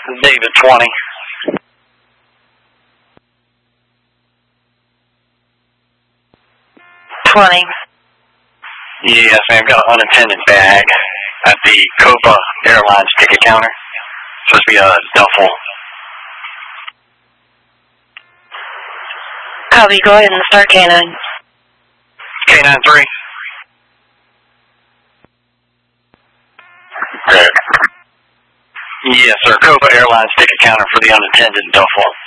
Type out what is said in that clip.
David 20. Yes, ma'am. I've got an unattended bag at the Copa Airlines ticket counter. Supposed to be a duffel. Copy, go ahead and start K9. K9 3. Yes, sir. Copa Airlines ticket counter for the unattended duffel.